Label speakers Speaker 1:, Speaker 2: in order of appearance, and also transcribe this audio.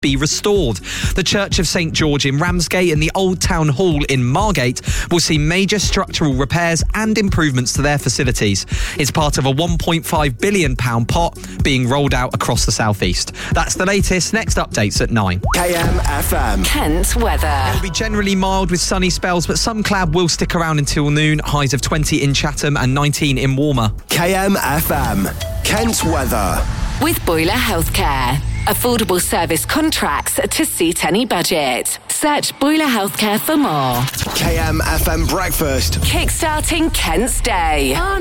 Speaker 1: be restored. The Church of St George in Ramsgate and the Old Town Hall in Margate will see major structural repairs and improvements to their facilities. It's part of a £1.5 billion pot being rolled out across the southeast. That's the latest. Next updates at 9.
Speaker 2: KMFM.
Speaker 3: Kent weather.
Speaker 1: It'll be generally mild with sunny spells, but some cloud will stick around until noon. Highs of 20 in Chatham and 19 in Walmer.
Speaker 2: KMFM. Kent weather.
Speaker 3: With Boiler Healthcare. Affordable service contracts to suit any budget. Search Boiler Healthcare for more.
Speaker 2: KMFM breakfast.
Speaker 3: Kickstarting Kent's day.